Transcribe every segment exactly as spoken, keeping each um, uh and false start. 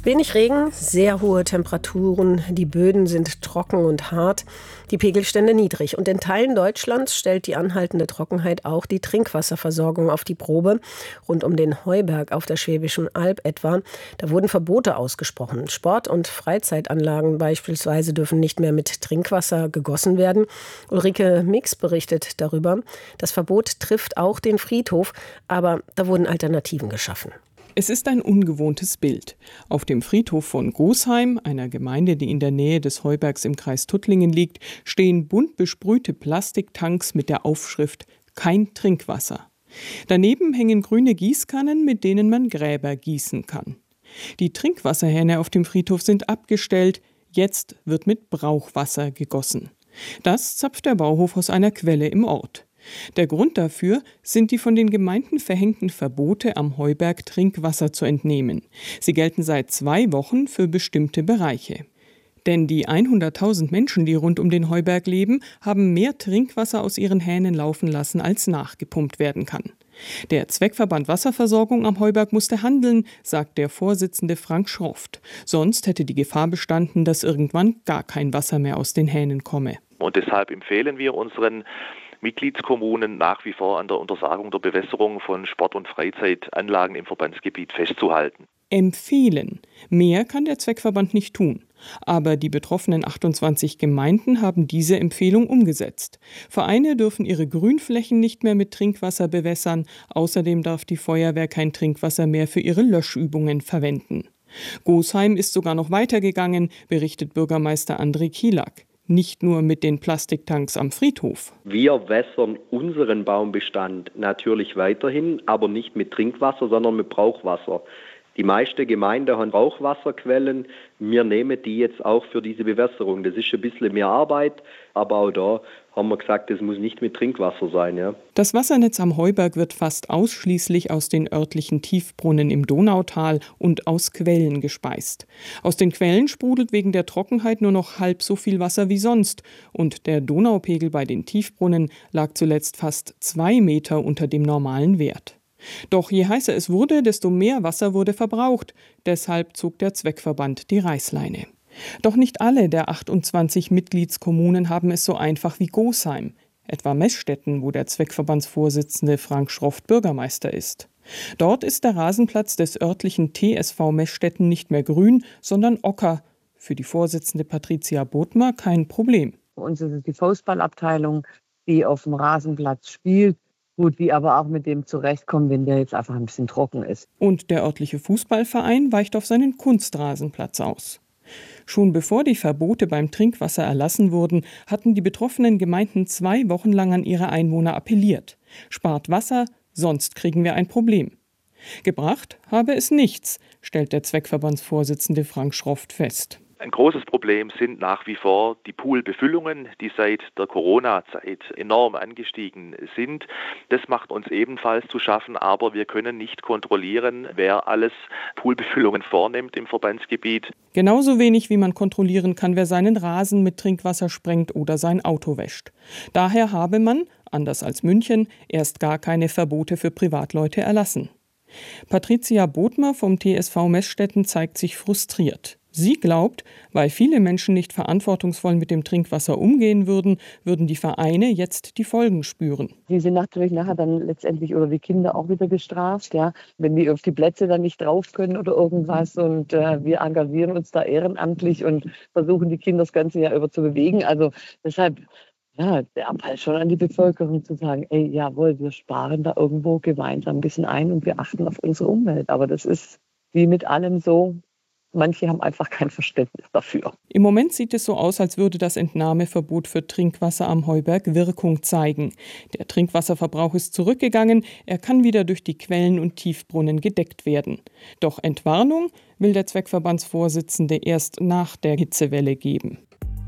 Wenig Regen, sehr hohe Temperaturen, die Böden sind trocken und hart, die Pegelstände niedrig. Und in Teilen Deutschlands stellt die anhaltende Trockenheit auch die Trinkwasserversorgung auf die Probe. Rund um den Heuberg auf der Schwäbischen Alb etwa, da wurden Verbote ausgesprochen. Sport- und Freizeitanlagen beispielsweise dürfen nicht mehr mit Trinkwasser gegossen werden. Ulrike Mix berichtet darüber. Das Verbot trifft auch den Friedhof, aber da wurden Alternativen geschaffen. Es ist ein ungewohntes Bild. Auf dem Friedhof von Gosheim, einer Gemeinde, die in der Nähe des Heubergs im Kreis Tuttlingen liegt, stehen bunt besprühte Plastiktanks mit der Aufschrift »Kein Trinkwasser«. Daneben hängen grüne Gießkannen, mit denen man Gräber gießen kann. Die Trinkwasserhähne auf dem Friedhof sind abgestellt. Jetzt wird mit Brauchwasser gegossen. Das zapft der Bauhof aus einer Quelle im Ort. Der Grund dafür sind die von den Gemeinden verhängten Verbote, am Heuberg Trinkwasser zu entnehmen. Sie gelten seit zwei Wochen für bestimmte Bereiche. Denn die hunderttausend Menschen, die rund um den Heuberg leben, haben mehr Trinkwasser aus ihren Hähnen laufen lassen, als nachgepumpt werden kann. Der Zweckverband Wasserversorgung am Heuberg musste handeln, sagt der Vorsitzende Frank Schroft. Sonst hätte die Gefahr bestanden, dass irgendwann gar kein Wasser mehr aus den Hähnen komme. Und deshalb empfehlen wir unseren Mitgliedskommunen nach wie vor an der Untersagung der Bewässerung von Sport- und Freizeitanlagen im Verbandsgebiet festzuhalten. Empfehlen. Mehr kann der Zweckverband nicht tun. Aber die betroffenen achtundzwanzig Gemeinden haben diese Empfehlung umgesetzt. Vereine dürfen ihre Grünflächen nicht mehr mit Trinkwasser bewässern. Außerdem darf die Feuerwehr kein Trinkwasser mehr für ihre Löschübungen verwenden. Gosheim ist sogar noch weitergegangen, berichtet Bürgermeister André Kielak. Nicht nur mit den Plastiktanks am Friedhof. Wir wässern unseren Baumbestand natürlich weiterhin, aber nicht mit Trinkwasser, sondern mit Brauchwasser. Die meisten Gemeinden haben Brauchwasserquellen. Wir nehmen die jetzt auch für diese Bewässerung. Das ist ein bisschen mehr Arbeit, aber auch da haben wir gesagt, das muss nicht mit Trinkwasser sein. Ja. Das Wassernetz am Heuberg wird fast ausschließlich aus den örtlichen Tiefbrunnen im Donautal und aus Quellen gespeist. Aus den Quellen sprudelt wegen der Trockenheit nur noch halb so viel Wasser wie sonst. Und der Donaupegel bei den Tiefbrunnen lag zuletzt fast zwei Meter unter dem normalen Wert. Doch je heißer es wurde, desto mehr Wasser wurde verbraucht. Deshalb zog der Zweckverband die Reißleine. Doch nicht alle der achtundzwanzig Mitgliedskommunen haben es so einfach wie Gosheim. Etwa Meßstetten, wo der Zweckverbandsvorsitzende Frank Schroft Bürgermeister ist. Dort ist der Rasenplatz des örtlichen T S V Meßstetten nicht mehr grün, sondern ocker. Für die Vorsitzende Patricia Bodmer kein Problem. Bei uns ist es die Fußballabteilung, die auf dem Rasenplatz spielt. Gut, die aber auch mit dem zurechtkommen, wenn der jetzt einfach ein bisschen trocken ist. Und der örtliche Fußballverein weicht auf seinen Kunstrasenplatz aus. Schon bevor die Verbote beim Trinkwasser erlassen wurden, hatten die betroffenen Gemeinden zwei Wochen lang an ihre Einwohner appelliert. Spart Wasser, sonst kriegen wir ein Problem. Gebracht habe es nichts, stellt der Zweckverbandsvorsitzende Frank Schroft fest. Ein großes Problem sind nach wie vor die Poolbefüllungen, die seit der Corona-Zeit enorm angestiegen sind. Das macht uns ebenfalls zu schaffen, aber wir können nicht kontrollieren, wer alles Poolbefüllungen vornimmt im Verbandsgebiet. Genauso wenig wie man kontrollieren kann, wer seinen Rasen mit Trinkwasser sprengt oder sein Auto wäscht. Daher habe man, anders als München, erst gar keine Verbote für Privatleute erlassen. Patricia Bodmer vom T S V Meßstetten zeigt sich frustriert. Sie glaubt, weil viele Menschen nicht verantwortungsvoll mit dem Trinkwasser umgehen würden, würden die Vereine jetzt die Folgen spüren. Die sind natürlich nachher dann letztendlich oder die Kinder auch wieder gestraft, ja, wenn die auf die Plätze dann nicht drauf können oder irgendwas. Und äh, wir engagieren uns da ehrenamtlich und versuchen die Kinder das ganze Jahr über zu bewegen. Also deshalb, ja, der Appell schon an die Bevölkerung zu sagen, ey, jawohl, wir sparen da irgendwo gemeinsam ein bisschen ein und wir achten auf unsere Umwelt. Aber das ist wie mit allem so. Manche haben einfach kein Verständnis dafür. Im Moment sieht es so aus, als würde das Entnahmeverbot für Trinkwasser am Heuberg Wirkung zeigen. Der Trinkwasserverbrauch ist zurückgegangen, er kann wieder durch die Quellen und Tiefbrunnen gedeckt werden. Doch Entwarnung will der Zweckverbandsvorsitzende erst nach der Hitzewelle geben.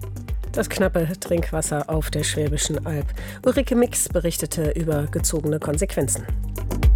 Das knappe Trinkwasser auf der Schwäbischen Alb. Ulrike Mix berichtete über gezogene Konsequenzen.